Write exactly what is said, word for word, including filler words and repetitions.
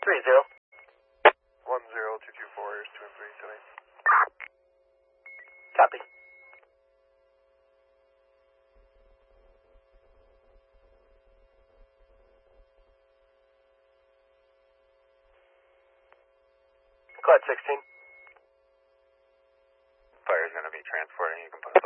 Three zero. One zero two two four is two and three today. Copy. Cloud sixteen. Fire's going to be transporting. You can put